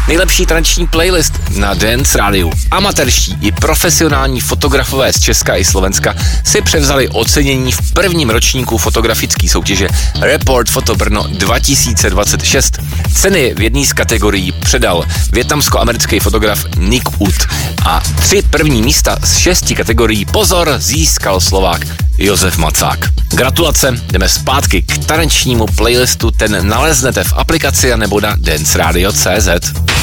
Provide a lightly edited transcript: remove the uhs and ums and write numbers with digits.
Nejlepší taneční playlist na Dance Radio. Amatérští i profesionální fotografové z Česka i Slovenska si převzali ocenění v prvním ročníku fotografické soutěže Report Photo Brno 2026. Ceny v jedné z kategorií předal vietnamsko-americký fotograf Nick Wood a 3 první místa z 6 kategorií, pozor, získal Slovák Josef Macák. Gratulace, jdeme zpátky k tanečnímu playlistu, ten naleznete v aplikaci nebo na danceradio.cz.